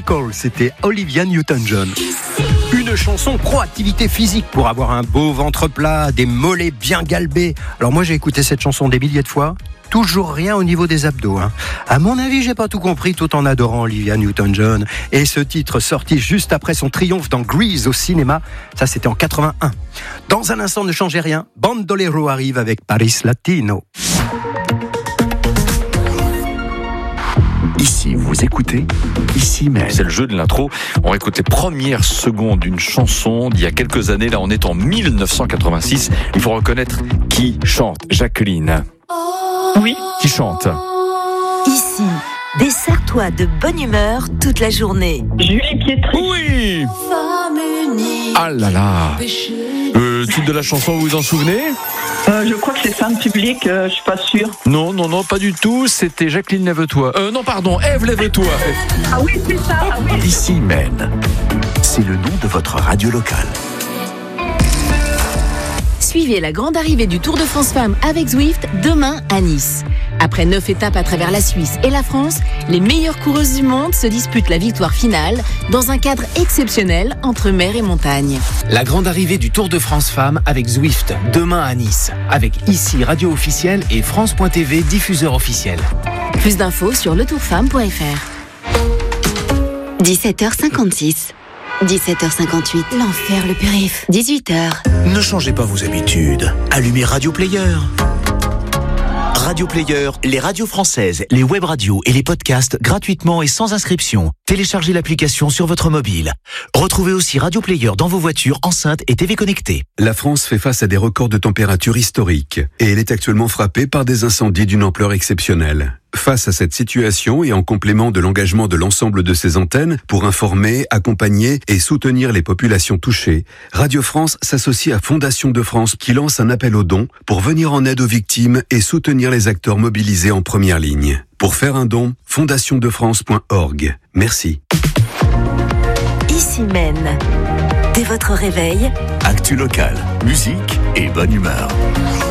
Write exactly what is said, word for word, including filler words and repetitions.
Miracle, c'était Olivia Newton-John. Une chanson pro-activité physique pour avoir un beau ventre plat, des mollets bien galbés. Alors moi j'ai écouté cette chanson des milliers de fois. Toujours rien au niveau des abdos. Hein. À mon avis, j'ai pas tout compris tout en adorant Olivia Newton-John. Et ce titre sorti juste après son triomphe dans Grease au cinéma, ça c'était en quatre-vingt-un. Dans un instant, ne changez rien, Bandolero arrive avec Paris Latino. Ici, vous écoutez, ici même. C'est le jeu de l'intro. On écoute les premières secondes d'une chanson d'il y a quelques années. Là, on est en mille neuf cent quatre-vingt-six. Il faut reconnaître qui chante. Jacqueline. Oui. Qui chante? Ici, dessert-toi de bonne humeur toute la journée. Julie Pietri. Oui. Ah là là. Le titre de la chanson, vous vous en souvenez? Euh, je crois que c'est fin de public, euh, je suis pas sûre. Non, non, non, pas du tout. C'était Jacqueline Lève-toi. Euh, non, pardon, Ève Lève-toi. Ah oui, c'est ça. Ah oui. Ici Maine. C'est le nom de votre radio locale. Suivez la grande arrivée du Tour de France Femmes avec Zwift demain à Nice. Après neuf étapes à travers la Suisse et la France, les meilleures coureuses du monde se disputent la victoire finale dans un cadre exceptionnel entre mer et montagne. La grande arrivée du Tour de France Femmes avec Zwift demain à Nice. Avec ici radio officielle et France point T V diffuseur officiel. Plus d'infos sur le tour femme point f r. dix-sept heures cinquante-six. dix-sept heures cinquante-huit. L'enfer, le périph'. dix-huit heures. Ne changez pas vos habitudes. Allumez Radio Player. Radio Player, les radios françaises, les web radios et les podcasts gratuitement et sans inscription. Téléchargez l'application sur votre mobile. Retrouvez aussi Radio Player dans vos voitures, enceintes et T V connectées. La France fait face à des records de température historiques et elle est actuellement frappée par des incendies d'une ampleur exceptionnelle. Face à cette situation et en complément de l'engagement de l'ensemble de ses antennes pour informer, accompagner et soutenir les populations touchées, Radio France s'associe à Fondation de France qui lance un appel aux dons pour venir en aide aux victimes et soutenir les acteurs mobilisés en première ligne. Pour faire un don, fondation de france point org. Merci. Ici Maine. Dès votre réveil, Actu locale, musique et bonne humeur.